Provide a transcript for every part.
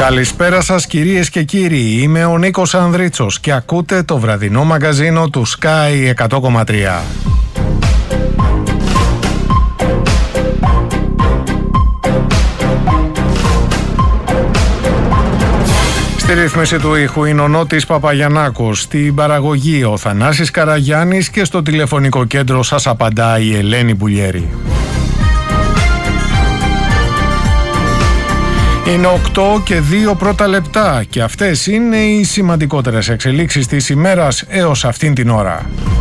Καλησπέρα σας κυρίες και κύριοι, είμαι ο Νίκος Ανδρίτσος και ακούτε το βραδινό μαγκαζίνο του Sky 100,3. Στη ρύθμιση του ήχου είναι ο Νότης Παπαγιαννάκος, στην παραγωγή ο Θανάσης Καραγιάννης και στο τηλεφωνικό κέντρο σας απαντά η Ελένη Μπουλιέρη. Είναι 8 και 2 πρώτα λεπτά και αυτές είναι οι σημαντικότερες εξελίξεις της ημέρας έως αυτήν την ώρα.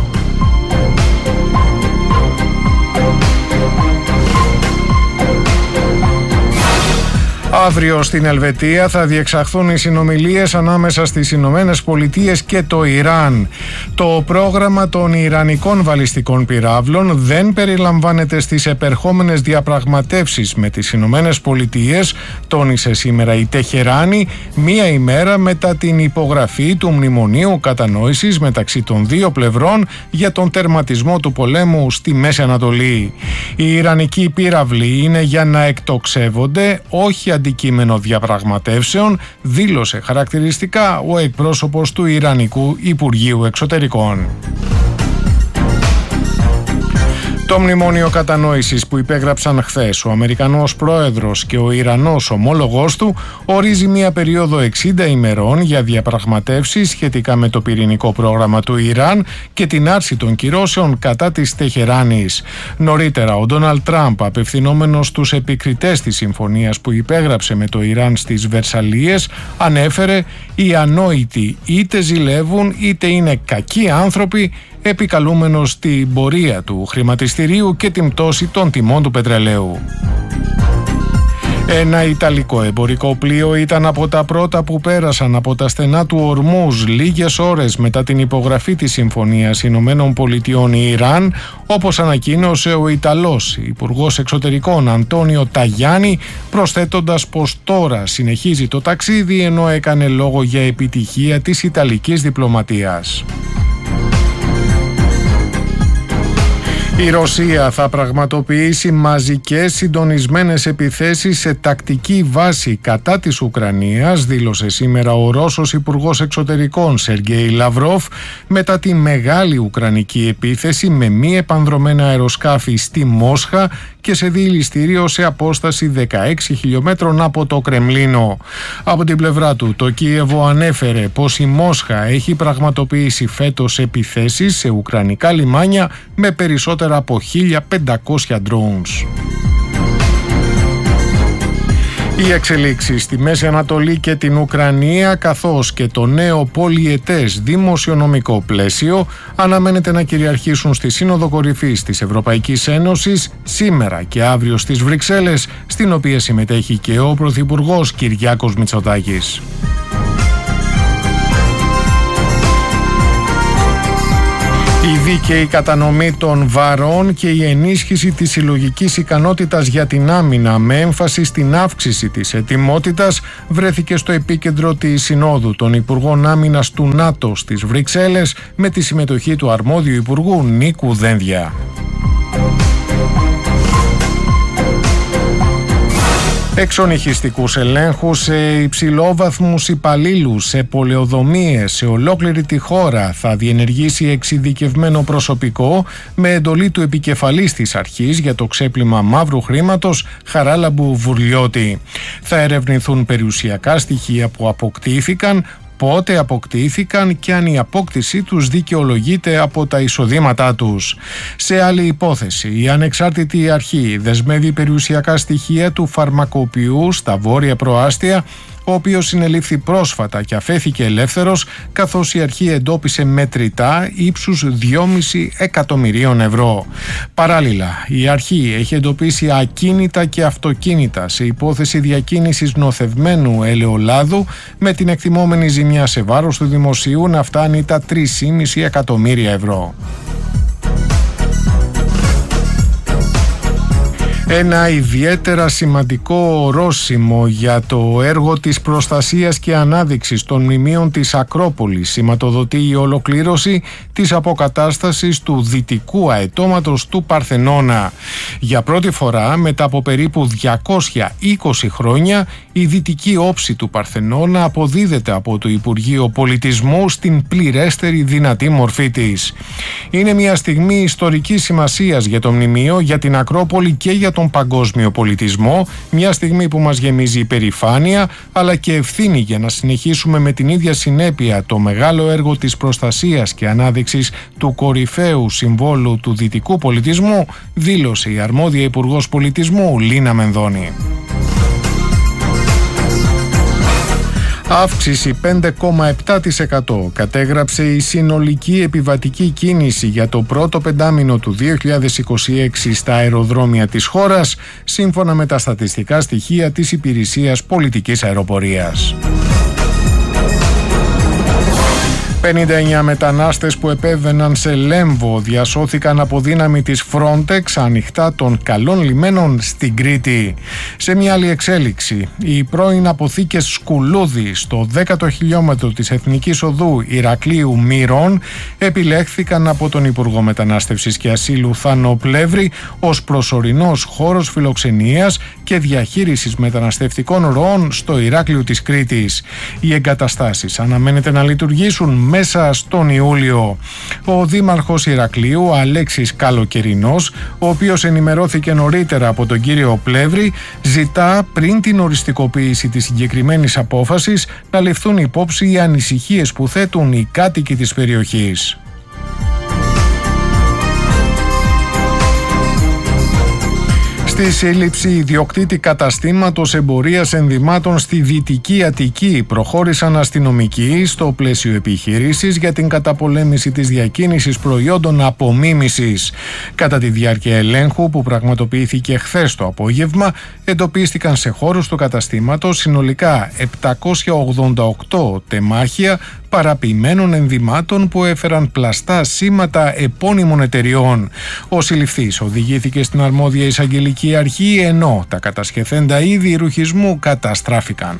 Αύριο στην Ελβετία θα διεξαχθούν οι συνομιλίες ανάμεσα στις Ηνωμένες Πολιτείες και το Ιράν. Το πρόγραμμα των Ιρανικών βαλιστικών πυράβλων δεν περιλαμβάνεται στις επερχόμενες διαπραγματεύσεις με τις Ηνωμένες Πολιτείες, τόνισε σήμερα η Τεχεράνη, μία ημέρα μετά την υπογραφή του Μνημονίου Κατανόησης μεταξύ των δύο πλευρών για τον τερματισμό του πολέμου στη Μέση Ανατολή. Οι Ιρανικοί πύραυλοι είναι για να εκτοξεύονται, όχι αντικείμενο διαπραγματεύσεων, δήλωσε χαρακτηριστικά ο εκπρόσωπος του Ιρανικού Υπουργείου Εξωτερικών. Το μνημόνιο κατανόησης που υπέγραψαν χθες ο Αμερικανός πρόεδρος και ο Ιρανός ομόλογός του ορίζει μια περίοδο 60 ημερών για διαπραγματεύσεις σχετικά με το πυρηνικό πρόγραμμα του Ιράν και την άρση των κυρώσεων κατά της Τεχεράνης. Νωρίτερα ο Ντόναλντ Τραμπ, απευθυνόμενος στους επικριτές της συμφωνίας που υπέγραψε με το Ιράν στις Βερσαλίες, ανέφερε «Οι ανόητοι είτε ζηλεύουν είτε είναι κακοί άνθρωποι», επικαλούμενος την πορεία του χρηματιστηρίου και την πτώση των τιμών του πετρελαίου. Ένα Ιταλικό εμπορικό πλοίο ήταν από τα πρώτα που πέρασαν από τα στενά του Ορμούζ λίγες ώρες μετά την υπογραφή της Συμφωνίας Ηνωμένων Πολιτειών Ιράν, όπως ανακοίνωσε ο Ιταλός Υπουργός Εξωτερικών Αντώνιο Ταγιάννη, προσθέτοντας πως τώρα συνεχίζει το ταξίδι ενώ έκανε λόγο για επιτυχία της Ιταλικής διπλωματίας. Η Ρωσία θα πραγματοποιήσει μαζικές συντονισμένες επιθέσεις σε τακτική βάση κατά της Ουκρανίας, δήλωσε σήμερα ο Ρώσος Υπουργός Εξωτερικών Σεργέη Λαυρόφ, μετά τη μεγάλη ουκρανική επίθεση με μη επανδρομένα αεροσκάφη στη Μόσχα και σε διειλιστήριο σε απόσταση 16 χιλιόμετρων από το Κρεμλίνο. Από την πλευρά του, το Κίεβο ανέφερε πως η Μόσχα έχει πραγματοποιήσει φέτος επιθέσεις σε ουκρανικά λιμάνια με περισσότερα από 1.500 drones. Οι εξελίξεις στη Μέση Ανατολή και την Ουκρανία καθώς και το νέο πολυετές δημοσιονομικό πλαίσιο αναμένεται να κυριαρχήσουν στη Σύνοδο Κορυφής της Ευρωπαϊκής Ένωσης σήμερα και αύριο στις Βρυξέλλες, στην οποία συμμετέχει και ο Πρωθυπουργός Κυριάκος Μητσοτάκης. Η δίκαιη κατανομή των βαρών και η ενίσχυση της συλλογικής ικανότητας για την άμυνα με έμφαση στην αύξηση της ετοιμότητας βρέθηκε στο επίκεντρο της Συνόδου των Υπουργών Άμυνας του ΝΑΤΟ στις Βρυξέλλες με τη συμμετοχή του αρμόδιου Υπουργού Νίκου Δένδια. Εξονυχιστικούς ελέγχους σε υψηλόβαθμους υπαλλήλους, σε πολεοδομίες, σε ολόκληρη τη χώρα θα διενεργήσει εξειδικευμένο προσωπικό με εντολή του επικεφαλής της αρχής για το ξέπλυμα μαύρου χρήματος Χαράλαμπου Βουρλιώτη. Θα ερευνηθούν περιουσιακά στοιχεία που αποκτήθηκαν, πότε αποκτήθηκαν και αν η απόκτησή τους δικαιολογείται από τα εισοδήματά τους. Σε άλλη υπόθεση, η ανεξάρτητη αρχή δεσμεύει περιουσιακά στοιχεία του φαρμακοποιού στα βόρεια προάστια, ο οποίος συνελήφθη πρόσφατα και αφέθηκε ελεύθερος, καθώς η αρχή εντόπισε μετρητά ύψους 2,5 εκατομμυρίων ευρώ. Παράλληλα, η αρχή έχει εντοπίσει ακίνητα και αυτοκίνητα σε υπόθεση διακίνησης νοθευμένου ελαιολάδου, με την εκτιμόμενη ζημιά σε βάρος του δημοσίου να φτάνει τα 3,5 εκατομμύρια ευρώ. Ένα ιδιαίτερα σημαντικό ορόσημο για το έργο της προστασίας και ανάδειξης των μνημείων της Ακρόπολης σηματοδοτεί η ολοκλήρωση της αποκατάστασης του δυτικού αετώματος του Παρθενώνα. Για πρώτη φορά μετά από περίπου 220 χρόνια η δυτική όψη του Παρθενώνα αποδίδεται από το Υπουργείο Πολιτισμού στην πληρέστερη δυνατή μορφή της. Είναι μια στιγμή ιστορικής σημασίας για το μνημείο, για την Ακρόπολη και για τον παγκόσμιο πολιτισμό, μια στιγμή που μας γεμίζει υπερηφάνεια αλλά και ευθύνη για να συνεχίσουμε με την ίδια συνέπεια το μεγάλο έργο της προστασίας και ανάδειξης του κορυφαίου συμβόλου του δυτικού πολιτισμού, δήλωσε η αρμόδια Υπουργός Πολιτισμού Λίνα Μενδώνη. Αύξηση 5,7% κατέγραψε η συνολική επιβατική κίνηση για το πρώτο πεντάμινο του 2026 στα αεροδρόμια της χώρας, σύμφωνα με τα στατιστικά στοιχεία της Υπηρεσίας Πολιτικής Αεροπορίας. 59 μετανάστες που επέβαιναν σε Λέμβο διασώθηκαν από δύναμη της Frontex ανοιχτά των καλών λιμένων στην Κρήτη. Σε μια άλλη εξέλιξη, οι πρώην αποθήκες Σκουλούδη στο 10ο χιλιόμετρο της Εθνικής Οδού Ηρακλείου Μύρων επιλέχθηκαν από τον Υπουργό Μετανάστευσης και Ασύλου Θάνο Πλεύρη ως προσωρινός χώρος φιλοξενίας και διαχείρισης μεταναστευτικών ροών στο Ηράκλειο της Κρήτης. Οι εγκαταστάσεις αναμένεται να λειτουργήσουν μέσα στον Ιούλιο. Ο Δήμαρχος Ηρακλείου Αλέξης Καλοκαιρινός, ο οποίος ενημερώθηκε νωρίτερα από τον κύριο Πλεύρη, ζητά πριν την οριστικοποίηση της συγκεκριμένης απόφασης να ληφθούν υπόψη οι ανησυχίες που θέτουν οι κάτοικοι της περιοχής. Στη σύλληψη ιδιοκτήτη καταστήματος εμπορίας ενδυμάτων στη Δυτική Αττική προχώρησαν αστυνομικοί στο πλαίσιο επιχείρησης για την καταπολέμηση της διακίνησης προϊόντων απομίμησης. Κατά τη διάρκεια ελέγχου που πραγματοποιήθηκε χθες το απόγευμα, εντοπίστηκαν σε χώρους του καταστήματος συνολικά 788 τεμάχια παραποιημένων ενδυμάτων που έφεραν πλαστά σήματα επώνυμων εταιριών. Ο συλληφθής οδηγήθηκε στην αρμόδια εισαγγελική αρχή, ενώ τα κατασχεθέντα είδη ρουχισμού καταστράφηκαν.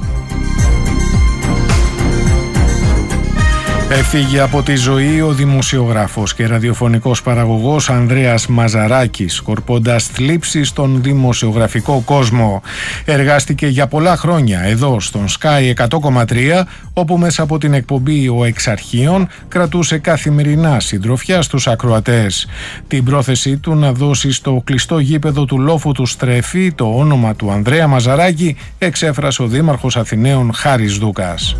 Έφυγε από τη ζωή ο δημοσιογράφος και ραδιοφωνικός παραγωγός Ανδρέας Μαζαράκης, σκορπώντας θλίψη στον δημοσιογραφικό κόσμο. Εργάστηκε για πολλά χρόνια εδώ στον Sky 100,3, όπου μέσα από την εκπομπή «Ο Εξαρχείων» κρατούσε καθημερινά συντροφιά στους ακροατές. Την πρόθεσή του να δώσει στο κλειστό γήπεδο του Λόφου του Στρέφη το όνομα του Ανδρέα Μαζαράκη εξέφρασε ο Δήμαρχος Αθηναίων Χάρης Δούκας.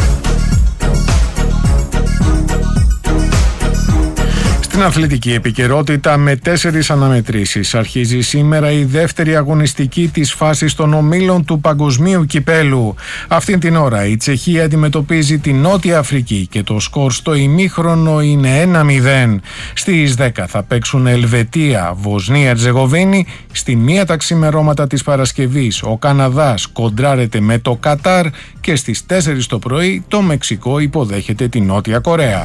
Στην αθλητική επικαιρότητα, με 4 αναμετρήσεις αρχίζει σήμερα η δεύτερη αγωνιστική της φάσης των ομίλων του Παγκοσμίου Κυπέλου. Αυτήν την ώρα η Τσεχία αντιμετωπίζει την Νότια Αφρική και το σκορ στο ημίχρονο είναι 1-0. Στις 10 θα παίξουν Ελβετία, Βοσνία Ερζεγοβίνη. Στη 1 τα ξημερώματα της Παρασκευής ο Καναδάς κοντράρεται με το Κατάρ και στις 4 το πρωί το Μεξικό υποδέχεται τη Νότια Κορέα.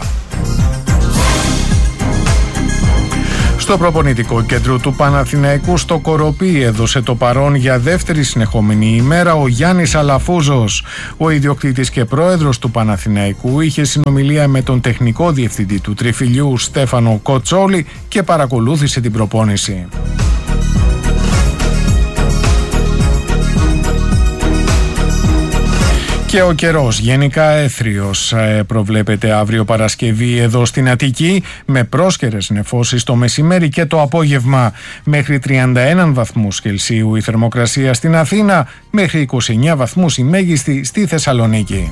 Στο προπονητικό κέντρο του Παναθηναϊκού στο Κοροπή έδωσε το παρόν για δεύτερη συνεχόμενη ημέρα ο Γιάννης Αλαφούζος. Ο ιδιοκτήτης και πρόεδρος του Παναθηναϊκού είχε συνομιλία με τον τεχνικό διευθυντή του Τριφυλιού Στέφανο Κοτσόλη και παρακολούθησε την προπόνηση. Και ο καιρός γενικά έθριος προβλέπεται αύριο Παρασκευή εδώ στην Αττική, με πρόσκαιρες νεφώσεις το μεσημέρι και το απόγευμα. Μέχρι 31 βαθμούς Κελσίου η θερμοκρασία στην Αθήνα, μέχρι 29 βαθμούς η μέγιστη στη Θεσσαλονίκη.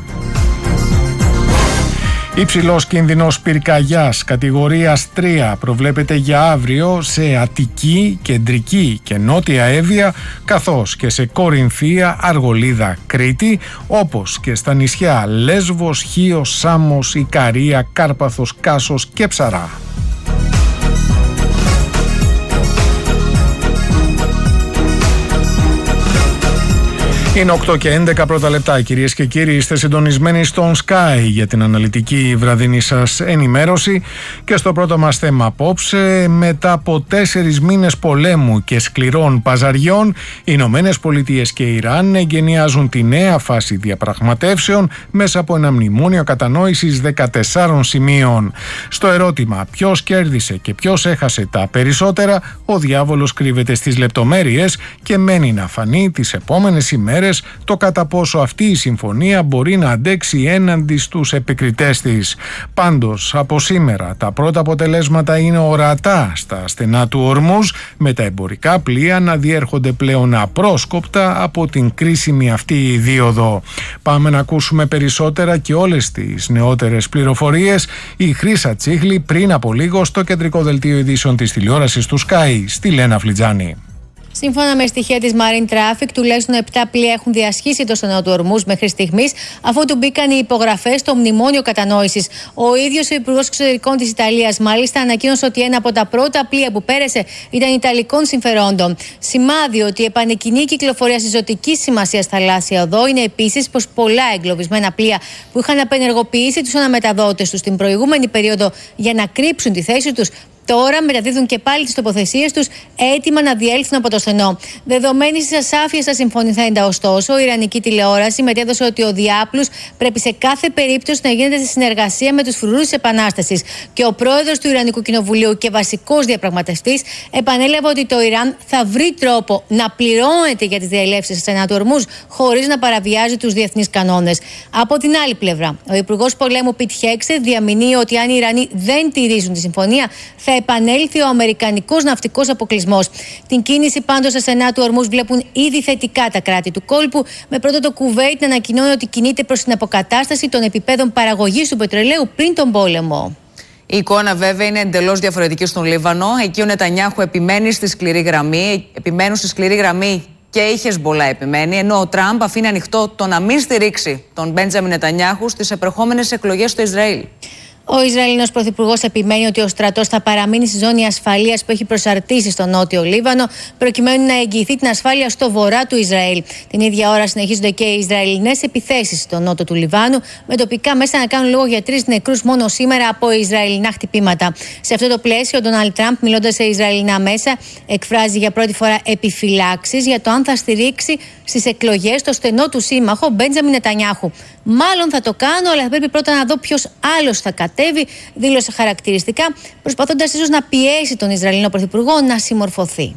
Υψηλός κίνδυνος πυρκαγιάς κατηγορίας 3 προβλέπεται για αύριο σε Αττική, Κεντρική και Νότια Εύβοια, καθώς και σε Κορινθία, Αργολίδα, Κρήτη, όπως και στα νησιά Λέσβος, Χίος, Σάμος, Ικαρία, Κάρπαθος, Κάσος και Ψαρά. Είναι 8 και 11 πρώτα λεπτά, κυρίες και κύριοι. Είστε συντονισμένοι στον Sky για την αναλυτική βραδινή σας ενημέρωση. Και στο πρώτο μας θέμα απόψε, μετά από 4 μήνες πολέμου και σκληρών παζαριών, οι Ηνωμένες Πολιτείες και η Ιράν εγκαινιάζουν τη νέα φάση διαπραγματεύσεων μέσα από ένα μνημόνιο κατανόησης 14 σημείων. Στο ερώτημα ποιος κέρδισε και ποιος έχασε τα περισσότερα, ο διάβολος κρύβεται στις λεπτομέρειες και μένει να φανεί τις επόμενες ημέρες το κατά πόσο αυτή η συμφωνία μπορεί να αντέξει έναντι στους επικριτές της. Πάντως, από σήμερα τα πρώτα αποτελέσματα είναι ορατά στα στενά του Ορμούζ, με τα εμπορικά πλοία να διέρχονται πλέον απρόσκοπτα από την κρίσιμη αυτή δίωδο. Πάμε να ακούσουμε περισσότερα και όλες τις νεότερες πληροφορίες. Η Χρύσα Τσίχλη πριν από λίγο στο κεντρικό δελτίο ειδήσεων της τηλεόρασης του Sky, στη Λένα Φλιτζάνη. Σύμφωνα με στοιχεία της Marine Traffic, τουλάχιστον 7 πλοία έχουν διασχίσει το στενό του Ορμούζ μέχρι στιγμής, αφού του μπήκαν οι υπογραφές στο μνημόνιο κατανόησης. Ο ίδιος ο Υπουργός Εξωτερικών της Ιταλίας, μάλιστα, ανακοίνωσε ότι ένα από τα πρώτα πλοία που πέρασε ήταν Ιταλικών συμφερόντων. Σημάδι ότι η επανεκκινή κυκλοφορία στη ζωτική σημασία θαλάσσια οδό είναι επίσης πως πολλά εγκλωβισμένα πλοία που είχαν απενεργοποιήσει τους αναμεταδότες τους την προηγούμενη περίοδο για να κρύψουν τη θέση τους, τώρα μεταδίδουν και πάλι τις τοποθεσίες τους έτοιμα να διέλθουν από το στενό. Δεδομένης της ασάφειας στα συμφωνηθέντα, ωστόσο, η Ιρανική τηλεόραση μετέδωσε ότι ο διάπλους πρέπει σε κάθε περίπτωση να γίνεται σε συνεργασία με τους φρουρούς της Επανάστασης. Και ο πρόεδρος του Ιρανικού Κοινοβουλίου και βασικός διαπραγματευτής επανέλαβε ότι το Ιράν θα βρει τρόπο να πληρώνεται για τις διαελεύσεις στα στενά του Ορμούζ χωρίς να παραβιάζει τους διεθνείς κανόνες. Από την άλλη πλευρά, ο Υπουργός Πολέμου Πιτ Χέξετ διαμηνύει ότι αν οι Ιρανοί δεν τηρήσουν τη συμφωνία, θα επανέλθει ο αμερικανικός ναυτικός αποκλεισμός. Την κίνηση πάντως στα στενά του Ορμούζ βλέπουν ήδη θετικά τα κράτη του κόλπου, με πρώτο το Κουβέιτ να ανακοινώνει ότι κινείται προς την αποκατάσταση των επιπέδων παραγωγής του πετρελαίου πριν τον πόλεμο. Η εικόνα βέβαια είναι εντελώς διαφορετική στον Λίβανο. Εκεί ο Νετανιάχου επιμένει στη σκληρή γραμμή. Επιμένουν στη σκληρή γραμμή και η Χεσμπολά επιμένει, ενώ ο Τραμπ αφήνει ανοιχτό το να μην στηρίξει τον Μπέντζαμιν Νετανιάχου στις επερχόμενες εκλογές στο Ισραήλ. Ο Ισραηλινός Πρωθυπουργός επιμένει ότι ο στρατός θα παραμείνει στη ζώνη ασφαλείας που έχει προσαρτήσει στο νότιο Λίβανο, προκειμένου να εγγυηθεί την ασφάλεια στο βορρά του Ισραήλ. Την ίδια ώρα συνεχίζονται και οι Ισραηλινές επιθέσεις στο νότο του Λιβάνου, με τοπικά μέσα να κάνουν λόγο για 3 νεκρούς μόνο σήμερα από Ισραηλινά χτυπήματα. Σε αυτό το πλαίσιο, ο Ντόναλντ Τραμπ, μιλώντας σε Ισραηλινά μέσα, εκφράζει για πρώτη φορά επιφυλάξεις για το αν θα στηρίξει στις εκλογές το στενό του σύμμαχο Μπέντζαμιν Νετανιάχου. Μάλλον θα το κάνω, αλλά θα πρέπει πρώτα να δω ποιος άλλος θα κατέβει, δήλωσε χαρακτηριστικά, προσπαθώντας ίσως να πιέσει τον Ισραηλινό Πρωθυπουργό να συμμορφωθεί.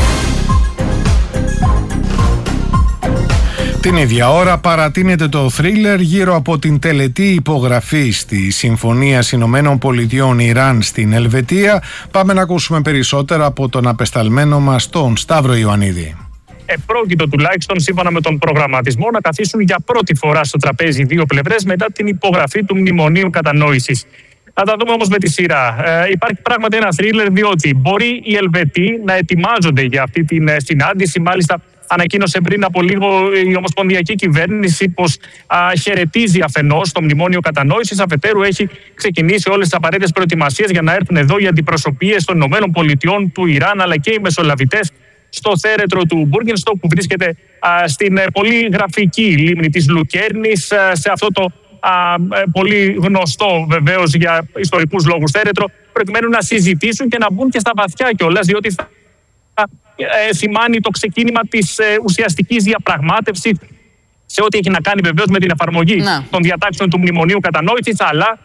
Την ίδια ώρα παρατείνεται το θρίλερ γύρω από την τελετή υπογραφής της Συμφωνίας Ηνωμένων Πολιτειών Ιράν στην Ελβετία. Πάμε να ακούσουμε περισσότερα από τον απεσταλμένο μας τον Σταύρο Ιωαννίδη. Επρόκειτο τουλάχιστον σύμφωνα με τον προγραμματισμό να καθίσουν για πρώτη φορά στο τραπέζι δύο πλευρές μετά την υπογραφή του Μνημονίου Κατανόησης. Θα τα δούμε όμως με τη σειρά. Υπάρχει πράγματι ένα θρίλερ, διότι μπορεί οι Ελβετοί να ετοιμάζονται για αυτή την συνάντηση. Μάλιστα, ανακοίνωσε πριν από λίγο η Ομοσπονδιακή Κυβέρνηση πως χαιρετίζει αφενός το Μνημόνιο Κατανόησης, αφετέρου έχει ξεκινήσει όλες τις απαραίτητες προετοιμασίες για να έρθουν εδώ οι αντιπροσωπείες των ΗΠΑ, του Ιράν, αλλά και οι μεσολαβητές στο θέρετρο του Μπούργενστοκ, που βρίσκεται στην πολύ γραφική λίμνη της Λουκέρνης, σε αυτό το πολύ γνωστό βεβαίως για ιστορικούς λόγους θέρετρο, προκειμένου να συζητήσουν και να μπουν και στα βαθιά κιόλας, διότι θα σημάνει το ξεκίνημα της ουσιαστικής διαπραγμάτευσης σε ό,τι έχει να κάνει βεβαίως με την εφαρμογή των διατάξεων του Μνημονίου Κατανόησης, αλλά